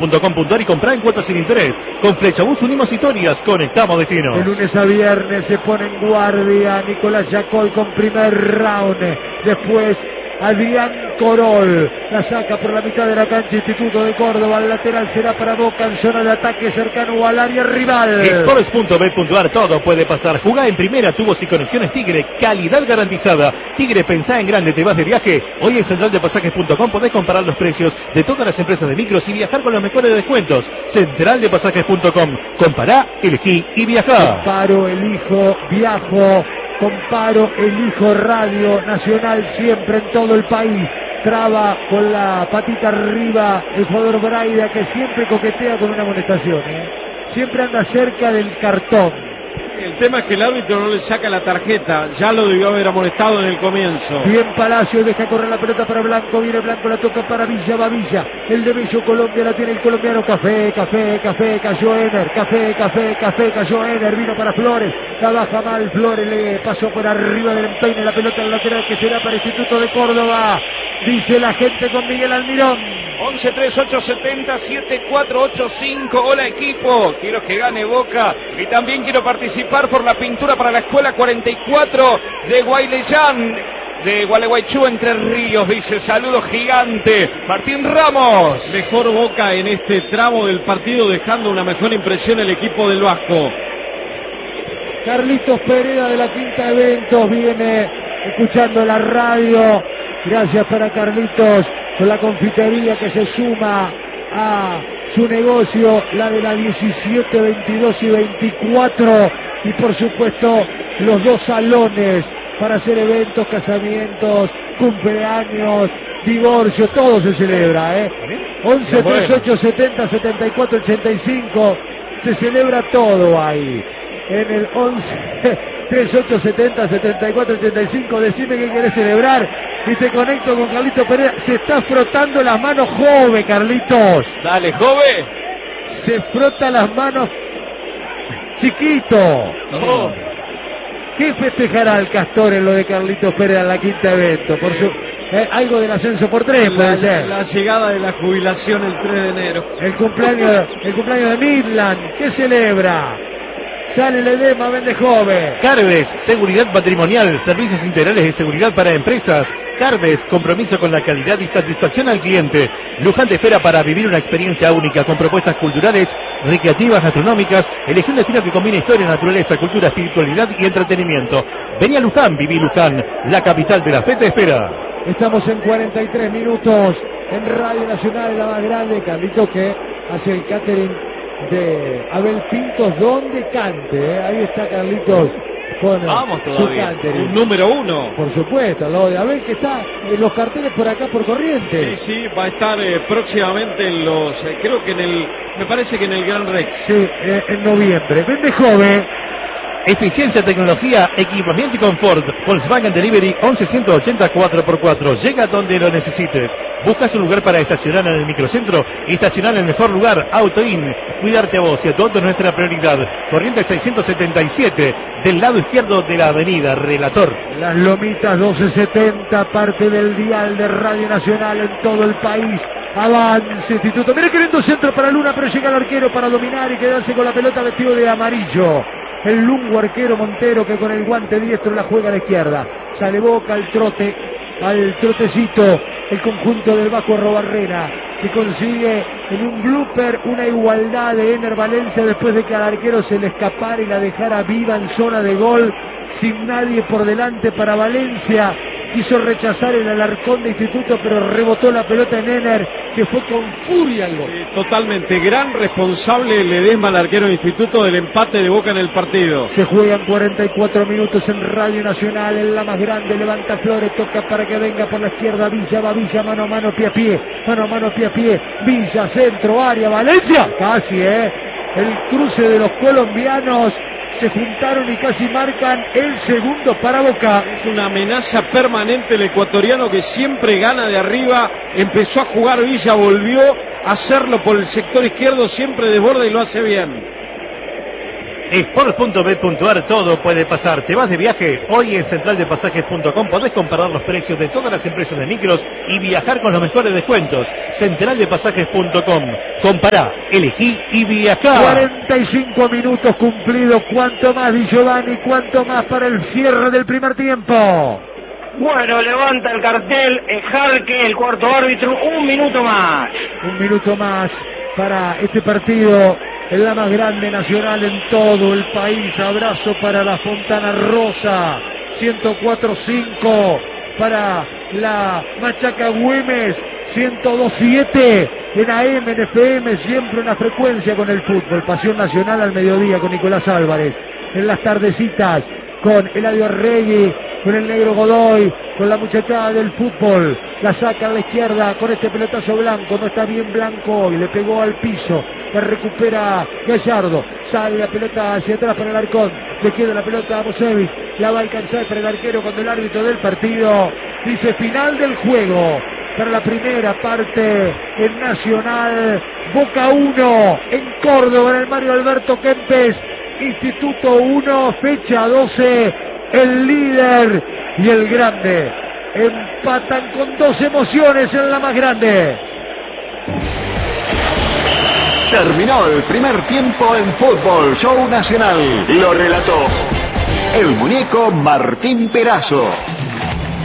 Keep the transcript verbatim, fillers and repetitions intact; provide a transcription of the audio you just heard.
punto com punto ar y comprá en cuotas sin interés. Con Flechabús unimos historias, conectamos destinos. De lunes a viernes se pone en guardia Nicolás Yacoy con primer round. Después Adrián Corol la saca por la mitad de la cancha. Instituto de Córdoba, el lateral será para Boca en zona de ataque cercano al área rival. Sports punto bet punto ar, todo puede pasar. Jugá en primera, tubos y conexiones Tigre, calidad garantizada. Tigre, pensá en grande, te vas de viaje. Hoy en central de pasajes punto com podés comparar los precios de todas las empresas de micros y viajar con los mejores descuentos. central de pasajes punto com, compará, elegí y viajá. Comparo, elijo, viajo. Comparo, elijo Radio Nacional siempre en todo el país. Traba con la patita arriba el jugador Braida, que siempre coquetea con una amonestación, ¿eh? Siempre anda cerca del cartón. El tema es que el árbitro no le saca la tarjeta, ya lo debió haber amonestado en el comienzo. Bien Palacio, deja correr la pelota para Blanco, viene Blanco, la toca para Villa, va Villa, el de Bello Colombia, la tiene el colombiano. Café, café, café, cayó Ener, café, café, café, cayó Ener, vino para Flores, la baja mal, Flores le pasó por arriba del empeine, la pelota al lateral que será para Instituto de Córdoba, dice la gente con Miguel Almirón. once tres ocho setenta siete cuatro ocho cinco. Hola equipo, quiero que gane Boca y también quiero participar por la pintura para la escuela cuarenta y cuatro de Guayleyán, de Gualeguaychú, Entre Ríos. Dice saludo gigante Martín Ramos. Mejor Boca en este tramo del partido, dejando una mejor impresión el equipo del Vasco. Carlitos Pereda de la Quinta Eventos viene escuchando la radio. Gracias para Carlitos, con la confitería que se suma a su negocio, la de la diecisiete, veintidós y veinticuatro, y por supuesto los dos salones para hacer eventos, casamientos, cumpleaños, divorcio, todo se celebra, ¿eh? once tres ocho setenta setenta y cuatro ochenta y cinco, se celebra todo ahí. En el once tres ocho setenta setenta y cuatro ochenta y cinco, decime qué querés celebrar y te conecto con Carlitos Pereira. Se está frotando las manos Jove, Carlitos. Dale, Jove. Se frota las manos chiquito. Oh. ¿Qué festejará el Castor en lo de Carlitos Pérez en la Quinta Evento? Por su, eh, algo del ascenso por tres, puede la, ser. La llegada de la jubilación el tres de enero. El cumpleaños, el cumpleaños de Midland. ¿Qué celebra? Sale el edema, vende Jove. Carves, seguridad patrimonial, servicios integrales de seguridad para empresas. Carves, compromiso con la calidad y satisfacción al cliente. Luján te espera para vivir una experiencia única con propuestas culturales, recreativas, gastronómicas. Elegí un destino que combine historia, naturaleza, cultura, espiritualidad y entretenimiento. Vení a Luján, viví Luján, la capital de la fe te espera. Estamos en cuarenta y tres minutos en Radio Nacional, la más grande. Carlitos que hace el catering de Abel Pintos, donde cante, ¿eh? Ahí está Carlitos con Vamos su todavía. catering. Un número uno. Por supuesto, lo de Abel que está en los carteles por acá por Corrientes. Sí, sí, va a estar eh, próximamente en los, eh, creo que en el, me parece que en el Gran Rex. Sí, eh, en noviembre. Vende Jove. Eficiencia, tecnología, equipamiento y confort. Volkswagen Delivery once ciento ochenta cuatro por cuatro. Llega donde lo necesites. ¿Buscas un lugar para estacionar en el microcentro? Estacionar en el mejor lugar, AutoIn. Cuidarte a vos y a tu auto es nuestra prioridad. Corrientes seiscientos setenta y siete, del lado izquierdo de la avenida Relator. Las Lomitas doce setenta, parte del dial de Radio Nacional en todo el país. Avance Instituto. Mira qué lindo centro para Luna, pero llega el arquero para dominar y quedarse con la pelota vestido de amarillo. El lungo arquero Montero, que con el guante diestro la juega a la izquierda. Sale Boca al trote, al trotecito, el conjunto del Vasco Arrobarrena, que consigue en un blooper una igualdad de Ener Valencia después de que al arquero se le escapara y la dejara viva en zona de gol, sin nadie por delante para Valencia. Quiso rechazar el Alarcón de Instituto, pero rebotó la pelota en Ener, que fue con furia el gol. Eh, totalmente, gran responsable Ledesma, el arquero de Instituto, del empate de Boca en el partido. Se juegan cuarenta y cuatro minutos en Radio Nacional, en la más grande, levanta Flores, toca para que venga por la izquierda Villa, va Villa, mano a mano, pie a pie, mano a mano, pie a pie, Villa, centro, área, Valencia, casi, eh, el cruce de los colombianos. Se juntaron y casi marcan el segundo para Boca. Es una amenaza permanente el ecuatoriano, que siempre gana de arriba. Empezó a jugar Villa, volvió a hacerlo por el sector izquierdo, siempre desborda y lo hace bien. sport punto bet punto ar, todo puede pasar. ¿Te vas de viaje? Hoy en central de pasajes punto com podés comparar los precios de todas las empresas de micros y viajar con los mejores descuentos. central de pasajes punto com. Compará, elegí y viajá. cuarenta y cinco minutos cumplidos. ¿Cuánto más, Di Giovanni? ¿Cuánto más para el cierre del primer tiempo? Bueno, levanta el cartel Jarque, el cuarto árbitro, un minuto más. Un minuto más para este partido, en la más grande nacional en todo el país. Abrazo para la Fontana Rosa, ciento cuatro punto cinco para la Machaca Güemes, ciento dos punto siete en A M, en F M, siempre una frecuencia con el fútbol. Pasión nacional al mediodía con Nicolás Álvarez, en las tardecitas con Eladio Arregui, con el negro Godoy, con la muchachada del fútbol. La saca a la izquierda con este pelotazo blanco, no está bien Blanco hoy, le pegó al piso, la recupera Gallardo, sale la pelota hacia atrás para el Arcón, le queda la pelota a Mosevic, la va a alcanzar para el arquero cuando el árbitro del partido dice final del juego. Para la primera parte en Nacional, Boca uno, en Córdoba, en el Mario Alberto Kempes, Instituto uno, fecha doce, el líder y el grande empatan con dos emociones en la más grande. Terminó el primer tiempo en Fútbol Show Nacional. Lo relató el muñeco Martín Perazo.